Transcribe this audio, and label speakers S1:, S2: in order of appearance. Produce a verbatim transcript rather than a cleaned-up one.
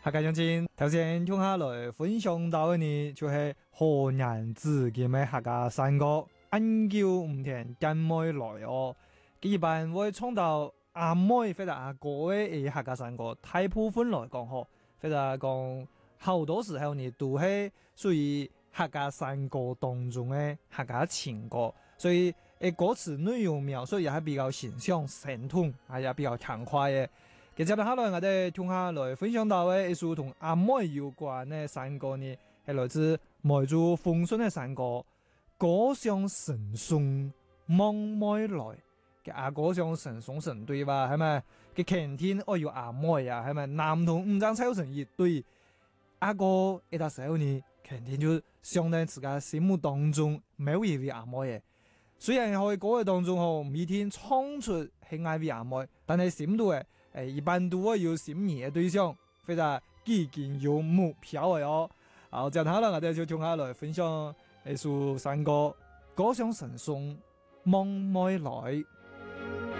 S1: 客家鄉親，頭先聽下來分享到嘅呢，就係河南子嘅咩客家山歌，安叫唔聽緊妹來哦。佢一般會唱到阿妹或者阿哥嘅客家山歌，大部分來講嗬，或者講好多時候呢都係屬於客家山歌當中嘅客家情歌，所以誒歌詞內容描述也係比較形象生動，係也比較輕快嘅。接下來我哋聽下來分享到嘅一首同阿妹有關嘅山歌呢，係來自梅州豐順嘅山歌，歌聲神送望妹來嘅阿歌聲神送神對吧？係咪？嘅晴天愛有阿妹啊，係咪？男同五張湊成一對，阿哥一打時候呢，晴天就相當自家心目當中沒有一位阿妹嘅。雖然喺歌嘅當中吼，唔一定唱出係愛位阿妹，但係心度嘅。誒，一般都會有心儀嘅對象，非常幾經有目標嘅哦。好，接下來我哋就聽下來分享一首山歌，歌聲神送望妹來。